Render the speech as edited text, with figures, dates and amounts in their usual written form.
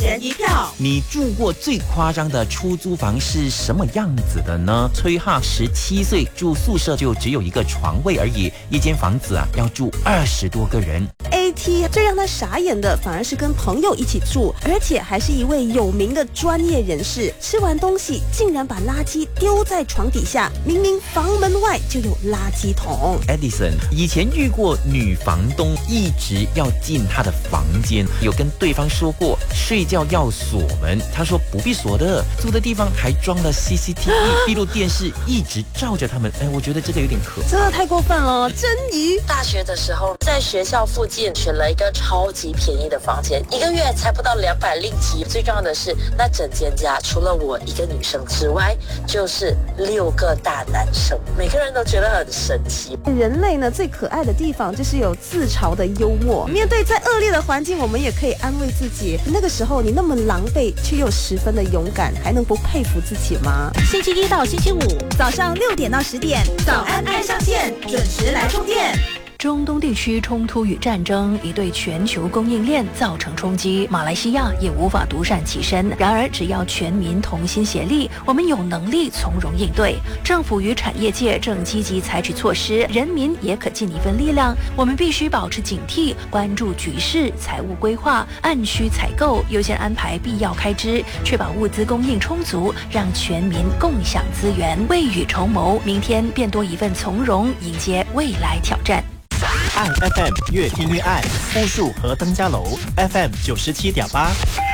人一票。 你住过最夸张的出租房是什么样子的呢？崔哈17岁住宿舍就只有一个床位而已，一间房子要住20多个人。 AT 最让他傻眼的反而是跟朋友一起住，而且还是一位有名的专业人士。吃完东西竟然把垃圾丢在床底下，明明房门外就有垃圾桶。 Edison 以前遇过女房东一直要进她的房间，有跟对方说过睡觉要锁门，他说不必锁的，住的地方还装了 CCTV 闭路电视，一直照着他们。我觉得这个有点可怕， 真的太过分了。珍妮大学的时候在学校附近选了一个超级便宜的房间，一个月才不到200令吉。最重要的是，那整间家除了我一个女生之外，就是6个大男生，每个人都觉得很神奇。 人类呢最可爱的地方就是有自嘲的幽默。面对再恶劣的环境，我们也可以安慰自己，那个时候你那么狼狈却又十分的勇敢，还能不佩服自己吗？ 星期一到星期五早上6点到10点，早安爱上线，准时来充电。 中东地区冲突与战争已对全球供应链造成冲击，马来西亚也无法独善其身。然而，只要全民同心协力，我们有能力从容应对。政府与产业界正积极采取措施，人民也可尽一份力量。我们必须保持警惕，关注局势，财务规划，按需采购，优先安排必要开支，确保物资供应充足，让全民共享资源，未雨绸缪，明天便多一份从容，迎接未来挑战。 爱 FM 越听越爱，枫树和登嘉楼 FM 97.8。